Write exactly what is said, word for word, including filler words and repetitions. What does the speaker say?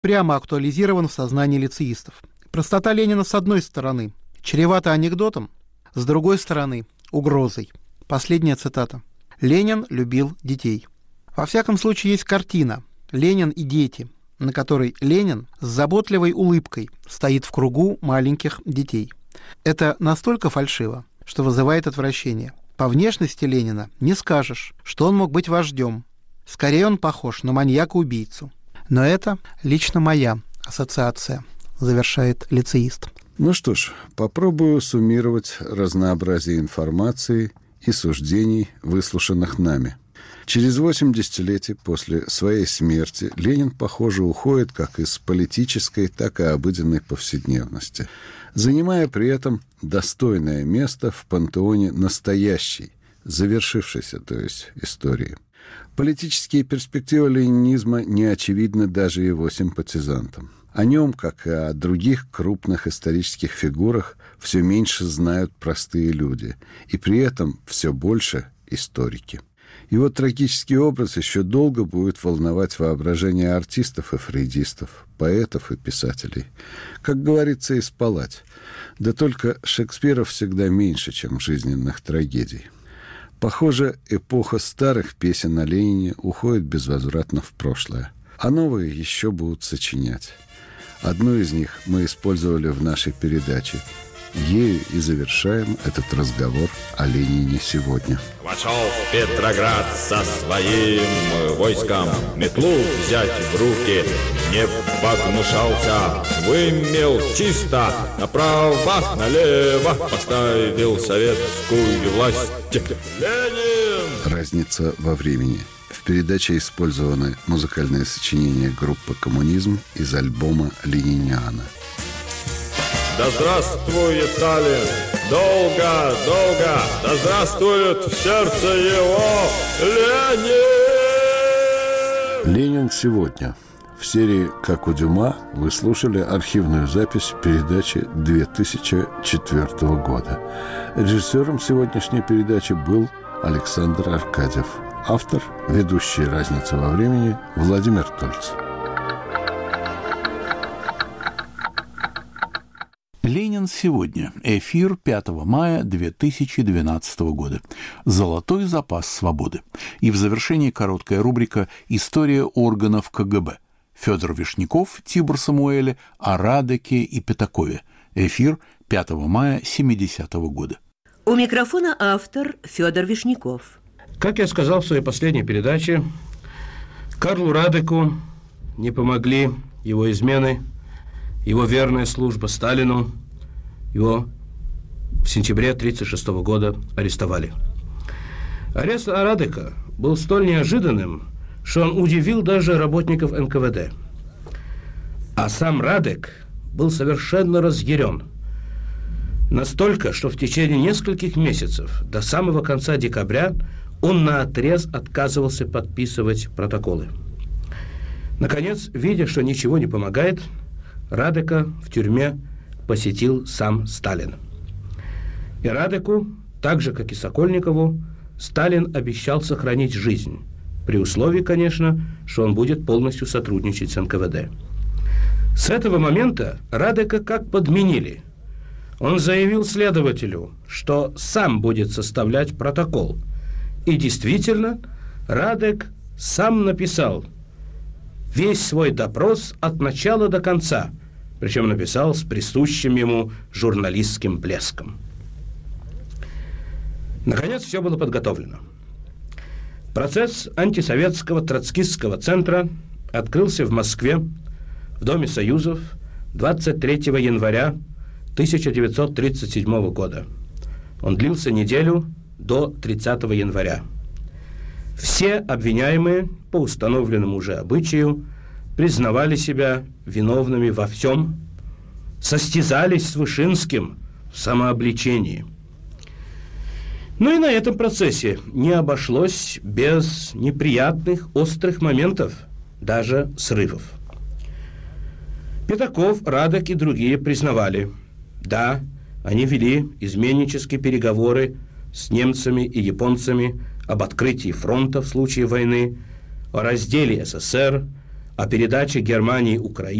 прямо актуализирован в сознании лицеистов. Простота Ленина, с одной стороны, чревата анекдотом, с другой стороны, угрозой. Последняя цитата. «Ленин любил детей». Во всяком случае, есть картина «Ленин и дети», на которой Ленин с заботливой улыбкой стоит в кругу маленьких детей. Это настолько фальшиво, что вызывает отвращение. По внешности Ленина не скажешь, что он мог быть вождем. Скорее он похож на маньяка-убийцу. Но это лично моя ассоциация, завершает лицеист. Ну что ж, попробую суммировать разнообразие информации и суждений, выслушанных нами. Через восемь десятилетий после своей смерти Ленин, похоже, уходит как из политической, так и обыденной повседневности, занимая при этом достойное место в пантеоне настоящей, завершившейся, то есть, истории. Политические перспективы ленинизма не очевидны даже его симпатизантам. О нем, как и о других крупных исторических фигурах, все меньше знают простые люди, и при этом все больше историки. Его трагический образ еще долго будет волновать воображение артистов и фрейдистов, поэтов и писателей. Как говорится, и спалать. Да только Шекспира всегда меньше, чем жизненных трагедий. Похоже, эпоха старых песен о Ленине уходит безвозвратно в прошлое, а новые еще будут сочинять. Одну из них мы использовали в нашей передаче. Ею и завершаем этот разговор о Ленине сегодня. Вошел в Петроград со своим войском, метлу взять в руки не погнушался, вымел чисто, направо, налево поставил советскую власть. Ленин! Разница во времени. В передаче использованы музыкальные сочинения группы «Коммунизм» из альбома «Лениниана». Да здравствует Сталин! Долго, долго! Да здравствует в сердце его Ленин! Ленин сегодня. В серии «Как у Дюма» вы слушали архивную запись передачи две тысячи четвёртого года. Режиссером сегодняшней передачи был Александр Аркадьев. Автор, ведущий «Разница во времени» Владимир Тольц. Ленин сегодня. Эфир пятого мая две тысячи двенадцатого года. Золотой запас свободы. И в завершении короткая рубрика «История органов КГБ». Федор Вишняков, Тибор Самуэле, о Радеке и Пятакове. Эфир пятого мая семидесятого года. У микрофона автор Федор Вишняков. Как я сказал в своей последней передаче, Карлу Радеку не помогли его измены, его верная служба Сталину. Его в сентябре тысяча девятьсот тридцать шестого года арестовали. Арест Радека был столь неожиданным, что он удивил даже работников эн ка вэ дэ. А сам Радек был совершенно разъярен. Настолько, что в течение нескольких месяцев, до самого конца декабря, он наотрез отказывался подписывать протоколы. Наконец, видя, что ничего не помогает, Радека в тюрьме посетил сам Сталин. И Радеку, так же, как и Сокольникову, Сталин обещал сохранить жизнь, при условии, конечно, что он будет полностью сотрудничать с эн ка вэ дэ. С этого момента Радека как подменили. Он заявил следователю, что сам будет составлять протокол. И действительно, Радек сам написал весь свой допрос от начала до конца, причем написал с присущим ему журналистским блеском. Наконец, все было подготовлено. Процесс антисоветского троцкистского центра открылся в Москве, в Доме Союзов, двадцать третьего января тысяча девятьсот тридцать седьмого года. Он длился неделю до тридцатого января. Все обвиняемые, по установленному уже обычаю, признавали себя виновными во всем, состязались с Вышинским в самообличении. Но и на этом процессе не обошлось без неприятных, острых моментов, даже срывов. Пятаков, Радек и другие признавали, да, они вели изменнические переговоры с немцами и японцами об открытии фронта в случае войны, о разделе эс эс эс эр, о передаче Германии Украины